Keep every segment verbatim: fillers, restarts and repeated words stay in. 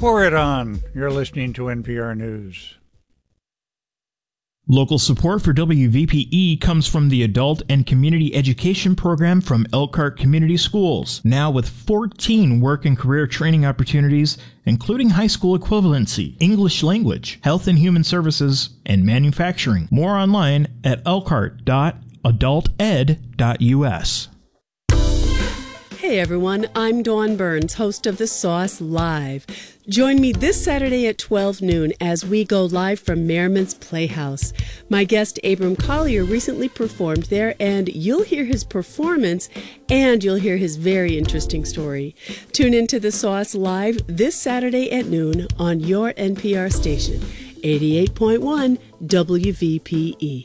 Pour it on. You're listening to N P R News. Local support for W V P E comes from the Adult and Community Education Program from Elkhart Community Schools, now with fourteen work and career training opportunities, including high school equivalency, English language, health and human services, and manufacturing. More online at elkhart dot adult ed dot u s. Hey everyone, I'm Dawn Burns, host of The Sauce Live. Join me this Saturday at twelve noon as we go live from Merriman's Playhouse. My guest Abram Collier recently performed there, and you'll hear his performance and you'll hear his very interesting story. Tune into The Sauce Live this Saturday at noon on your N P R station, eighty-eight point one W V P E.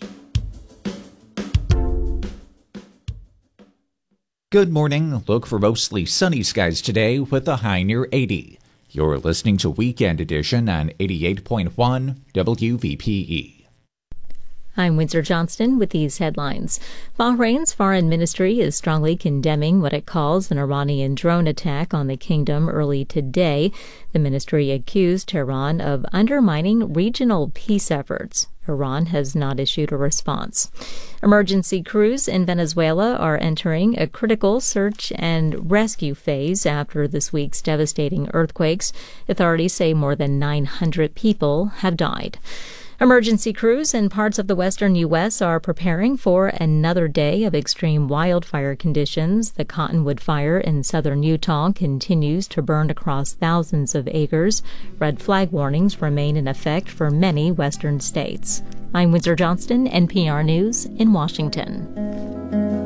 Good morning. Look for mostly sunny skies today with a high near eighty. You're listening to Weekend Edition on eighty-eight point one W V P E. I'm Windsor Johnston with these headlines. Bahrain's foreign ministry is strongly condemning what it calls an Iranian drone attack on the kingdom early today. The ministry accused Tehran of undermining regional peace efforts. Iran has not issued a response. Emergency crews in Venezuela are entering a critical search and rescue phase after this week's devastating earthquakes. Authorities say more than nine hundred people have died. Emergency crews in parts of the western U S are preparing for another day of extreme wildfire conditions. The Cottonwood Fire in southern Utah continues to burn across thousands of acres. Red flag warnings remain in effect for many western states. I'm Windsor Johnston, N P R News in Washington.